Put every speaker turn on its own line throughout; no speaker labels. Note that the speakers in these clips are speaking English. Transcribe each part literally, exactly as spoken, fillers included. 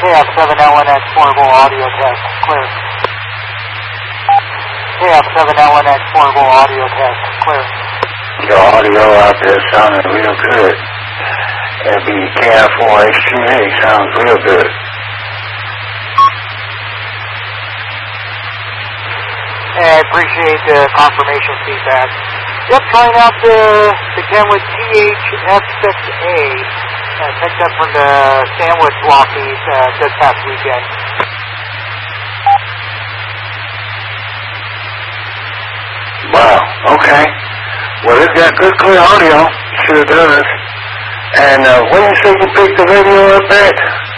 K F seven L N X portable audio test, clear. K F seven L N X portable audio test, clear.
Your audio out there sounding real good. That'd be K F four H T A, sounds real good.
Hey, I appreciate the confirmation feedback. Yep, trying out the, the Kenwood T H F six A. Uh, picked up from the Sandwich swap meet uh, this past weekend.
Wow, okay. Well, it's got good clear audio. Sure does. And uh, when you say you picked the radio up at?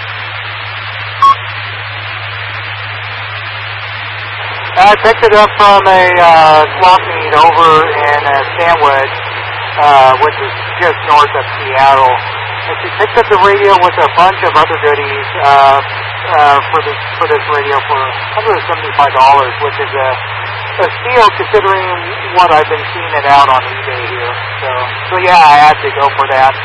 I picked it up from a uh, swap meet over in uh, Sandwich, uh, which is just north of Seattle. And she picked up the radio with a bunch of other goodies uh, uh, for this for this radio for one hundred seventy-five dollars, which is a, a steal considering what I've been seeing it out on eBay here. So, so yeah, I had to go for that.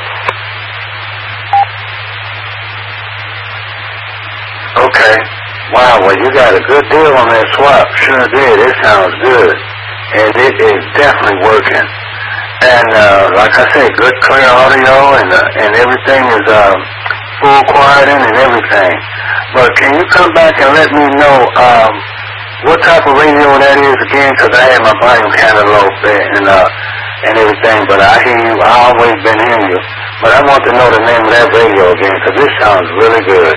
Okay. Wow, well, you got a good deal on that swap. Sure did. It sounds good. And it is definitely working. And uh, like I say, good clear audio and uh, and everything is uh, full quieting and everything. But can you come back and let me know um, what type of radio that is again? Because I had my volume kind of low and uh, and everything. But I hear you. I always been hearing you. But I want to know the name of that radio again because this sounds really good.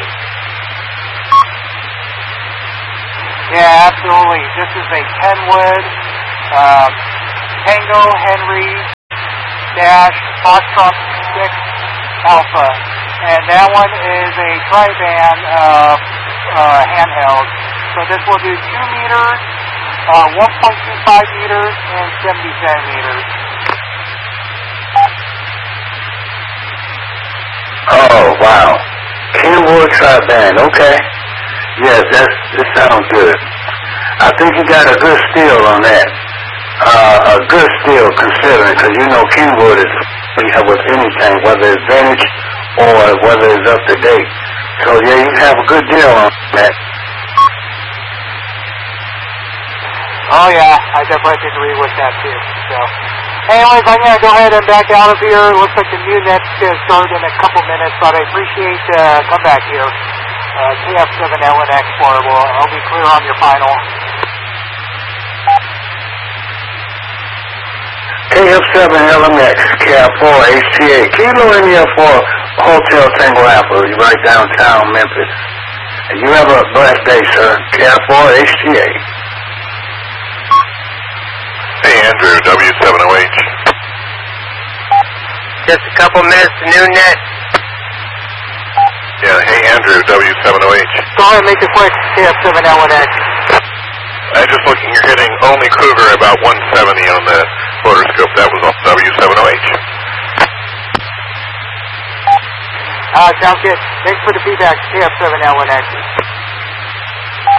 Yeah, absolutely. This is a Kenwood um, Tango Henry Dash Foxtrot six Alpha, and that one is a tri-band uh, uh, handheld. So this will do two meters, uh, one point two five meters, and seventy centimeters.
Oh wow, Kenwood tri-band. Okay. Yes, that's, that sounds good. I think you got a good steal on that. Uh, a good steal considering, because you know Kenwood is with anything, whether it's vintage or whether it's up to date. So yeah, you have a good deal on that.
Oh yeah, I definitely agree with that too. So, anyways, I'm gonna go ahead and back out of here. It looks like the new net's gonna start in a couple minutes, but I appreciate uh, come back here. Uh, K F seven L N X portable. I'll be clear on your final.
K F seven L N X, K F four H T A. Kilo India for Hotel Tango Apple. You're right downtown Memphis. And you have a blessed day, sir. K F four H T A.
Hey, Andrew, W seven O H.
Just a couple minutes to new net.
Yeah, hey, Andrew, W seven O H.
Go ahead and make it quick, K F seven L N X.
I'm just looking, you're hitting only Cougar about one seventy on the rotoscope. That was off W seven O H.
Uh, sounds good. Thanks for the feedback, K F seven L N X.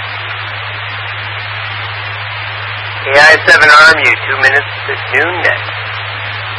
K I seven Arm, you two minutes to noon net.